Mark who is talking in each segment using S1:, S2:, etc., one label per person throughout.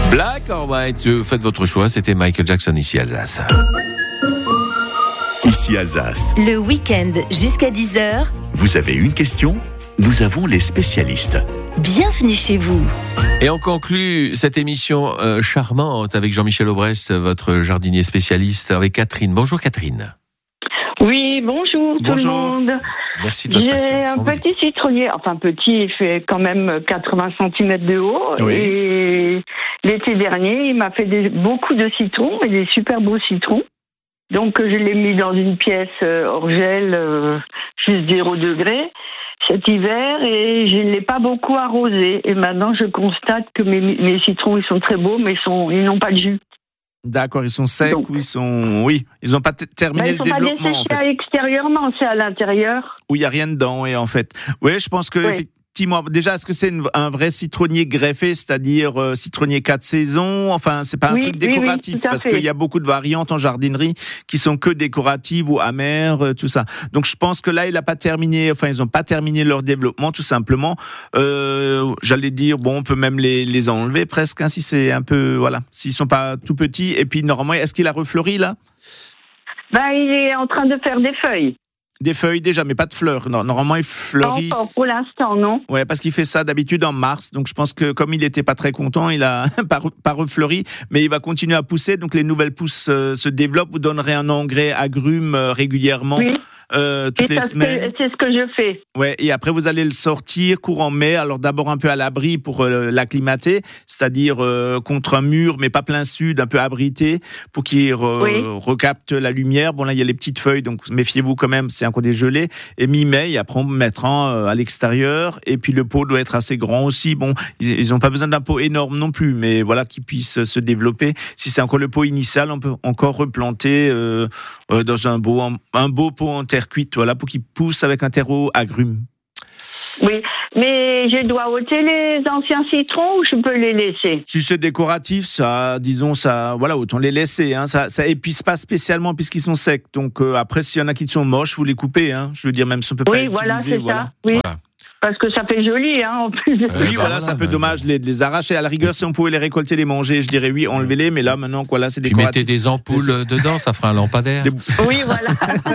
S1: Black or White, faites votre choix, c'était Michael Jackson ici Alsace.
S2: Ici Alsace.
S3: Le week-end jusqu'à 10h.
S2: Vous avez une question ? Nous avons les spécialistes.
S3: Bienvenue chez vous.
S1: Et on conclut cette émission charmante avec Jean-Michel Aubrest, votre jardinier spécialiste, avec Catherine. Bonjour Catherine.
S4: Oui, bonjour tout le monde.
S1: Merci de votre patience.
S4: J'ai un petit citronnier, enfin petit, il fait quand même 80 cm de haut.
S1: Oui.
S4: Et l'été dernier, il m'a fait beaucoup de citrons, et des super beaux citrons. Donc je l'ai mis dans une pièce hors gel, juste 0 degré, cet hiver, et je ne l'ai pas beaucoup arrosé. Et maintenant, je constate que mes citrons, ils sont très beaux, mais ils n'ont pas de jus.
S5: D'accord, ils sont secs ou ils sont... Oui, ils n'ont pas terminé le développement.
S4: Ils ne sont pas desséchés extérieurement, c'est à l'intérieur.
S5: Où il n'y a rien dedans, et en fait. Oui, je pense que...
S4: Oui.
S5: Déjà, est-ce que c'est un vrai citronnier greffé, c'est-à-dire citronnier 4 saisons? Enfin, c'est pas un truc décoratif, parce qu'il y a beaucoup de variantes en jardinerie qui sont que décoratives ou amères, tout ça. Donc, je pense que là, ils n'ont pas terminé leur développement, tout simplement. J'allais dire, bon, on peut même les enlever presque, hein, si c'est un peu, voilà, s'ils sont pas tout petits. Et puis, normalement, est-ce qu'il a refleuri, là?
S4: Il est en train de faire des feuilles.
S5: Des feuilles déjà, mais pas de fleurs. Non, normalement, ils fleurissent.
S4: Pas encore pour l'instant, non.
S5: Ouais, parce qu'il fait ça d'habitude en mars. Donc, je pense que comme il n'était pas très content, il a pas refleuri, mais il va continuer à pousser. Donc, les nouvelles pousses se développent. Vous donnerez un engrais agrumes régulièrement. Oui. Toutes les semaines.
S4: C'est ce que je fais.
S5: Ouais, et après vous allez le sortir courant mai. Alors d'abord un peu à l'abri pour l'acclimater, c'est-à-dire contre un mur, mais pas plein sud, un peu abrité pour qu'il recapte la lumière. Bon là il y a les petites feuilles, donc méfiez-vous quand même, c'est encore des gelées. Et mi-mai, et après on mettra à l'extérieur. Et puis le pot doit être assez grand aussi. Bon, ils n'ont pas besoin d'un pot énorme non plus, mais voilà qu'il puisse se développer. Si c'est encore le pot initial, on peut encore replanter dans un beau pot en terre cuite, voilà, pour qu'il pousse avec un terreau agrume.
S4: Oui, mais je dois ôter les anciens citrons ou je peux les laisser?
S5: Si c'est décoratif, ça, voilà, autant les laisser. Hein, ça épuise pas spécialement puisqu'ils sont secs. Donc après, s'il y en a qui sont moches, vous les coupez. Hein, je veux dire, même si on peut pas les utiliser.
S4: Voilà, c'est
S5: voilà.
S4: Ça. Oui. Voilà. Parce que ça fait joli, hein, en plus.
S5: Oui, voilà, c'est un peu dommage de les arracher. À la rigueur, si on pouvait les récolter, les manger, je dirais oui, enlevez-les. Mais là, maintenant, voilà, c'est décoratif.
S1: Tu mettais des ampoules dedans, ça fera un lampadaire.
S4: Oui, voilà.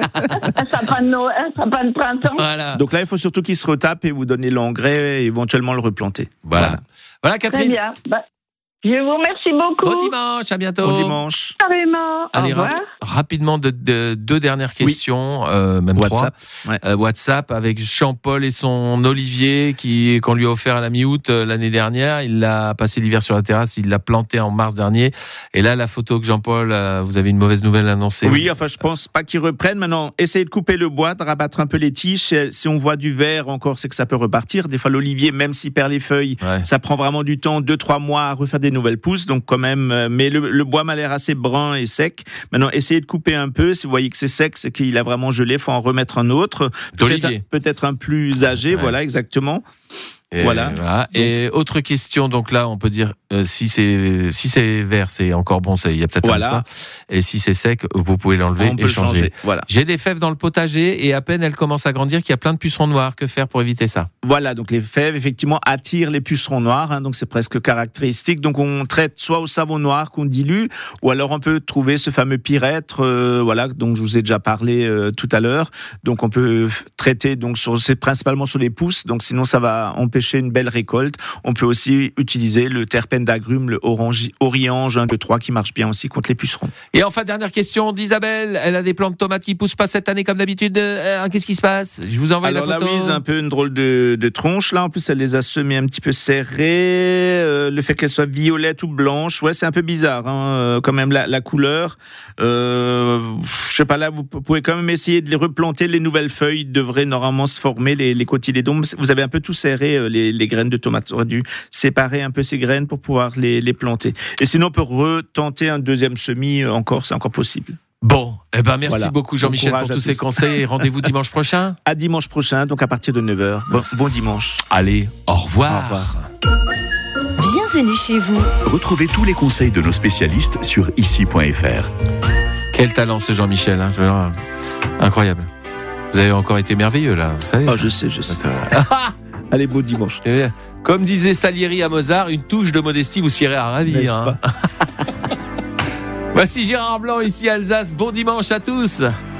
S4: Ça prend de printemps.
S1: Voilà.
S5: Donc là, il faut surtout qu'ils se retapent et vous donner l'engrais et éventuellement le replanter.
S1: Voilà, Catherine.
S4: Très bien. Je vous remercie beaucoup.
S1: Bon dimanche, à bientôt.
S5: Bon dimanche.
S4: Carrément.
S1: Allez,
S4: au revoir.
S1: Rapidement, deux dernières questions, même
S5: WhatsApp.
S1: 3. Ouais. WhatsApp avec Jean-Paul et son olivier qu'on lui a offert à la mi-août l'année dernière. Il l'a passé l'hiver sur la terrasse, il l'a planté en mars dernier. Et là, la photo que Jean-Paul, vous avez une mauvaise nouvelle à annoncer.
S5: Oui, enfin, je pense pas qu'il reprenne. Maintenant, essayez de couper le bois, de rabattre un peu les tiges. Si on voit du vert encore, c'est que ça peut repartir. Des fois, l'olivier, même s'il perd les feuilles, ça prend vraiment du temps, 2-3 mois à refaire des nouvelles pousses, donc quand même, mais le bois m'a l'air assez brun et sec. Maintenant, essayez de couper un peu. Si vous voyez que c'est sec, c'est qu'il a vraiment gelé. Il faut en remettre un autre. Peut-être un plus âgé, voilà, exactement.
S1: Et voilà. Et autre question, donc là, on peut dire si c'est vert, c'est encore bon, il y a peut-être un espoir. Et si c'est sec, vous pouvez l'enlever et changer.
S5: Voilà.
S1: J'ai des fèves dans le potager et à peine elles commencent à grandir qu'il y a plein de pucerons noirs. Que faire pour éviter ça?
S5: Voilà, donc les fèves effectivement attirent les pucerons noirs, hein, donc c'est presque caractéristique. Donc on traite soit au savon noir qu'on dilue, ou alors on peut trouver ce fameux pyrètre, voilà, dont je vous ai déjà parlé tout à l'heure. Donc on peut traiter, donc c'est principalement sur les pousses. Donc sinon ça va empêcher une belle récolte. On peut aussi utiliser le terpène d'agrumes, le oriange 1, 2, 3 qui marche bien aussi contre les pucerons.
S1: Et enfin, dernière question d'Isabelle. Elle a des plants de tomates qui poussent pas cette année comme d'habitude. Qu'est-ce qui se passe? Je vous envoie la photo.
S5: Alors là, oui, c'est un peu une drôle de tronche. Là, en plus, elle les a semées un petit peu serrées. Le fait qu'elles soient violettes ou blanches, ouais, c'est un peu bizarre. Hein, quand même, la couleur. Je sais pas, là, vous pouvez quand même essayer de les replanter. Les nouvelles feuilles devraient normalement se former, les cotylédones. Vous avez un peu tout serré, les graines de tomates. On aurait dû séparer un peu ces graines pour pouvoir les planter. Et sinon, on peut retenter un deuxième semis encore, c'est encore possible.
S1: Bon, merci beaucoup Jean-Michel pour tous ces conseils. Rendez-vous dimanche prochain.
S5: À dimanche prochain, donc à partir de 9h. Bon dimanche.
S1: Allez, au revoir.
S5: Au revoir.
S3: Bienvenue chez vous.
S2: Retrouvez tous les conseils de nos spécialistes sur ici.fr.
S1: Quel talent ce Jean-Michel, hein, incroyable. Vous avez encore été merveilleux là, vous savez.
S5: Je sais. Allez, beau dimanche.
S1: Comme disait Salieri à Mozart, une touche de modestie vous sierait à ravir.
S5: N'est-ce pas ?
S1: Voici Gérard Blanc ici à Alsace. Bon dimanche à tous.